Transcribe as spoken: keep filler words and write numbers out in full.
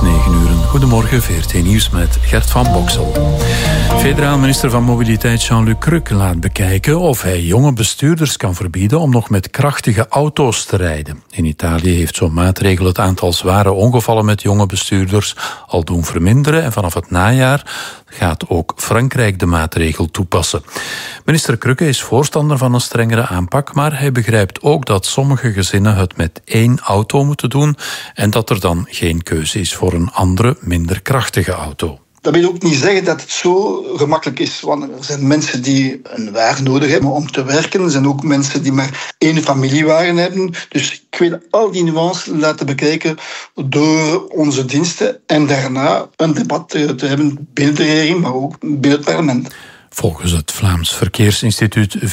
negen uur. Goedemorgen, V R T Nieuws met Gert van Boksel. Federaal minister van Mobiliteit Jean-Luc Cruc laat bekijken of hij jonge bestuurders kan verbieden om nog met krachtige auto's te rijden. In Italië heeft zo'n maatregel het aantal zware ongevallen met jonge bestuurders al doen verminderen en vanaf het najaar gaat ook Frankrijk de maatregel toepassen. Minister Cruc is voorstander van een strengere aanpak, maar hij begrijpt ook dat sommige gezinnen het met één auto moeten doen en dat er dan geen keuze is voor een andere, minder krachtige auto. Dat wil ook niet zeggen dat het zo gemakkelijk is, want er zijn mensen die een wagen nodig hebben om te werken. Er zijn ook mensen die maar één familiewagen hebben. Dus ik wil al die nuances laten bekijken door onze diensten en daarna een debat te hebben binnen de regering, maar ook binnen het parlement. Volgens het Vlaams Verkeersinstituut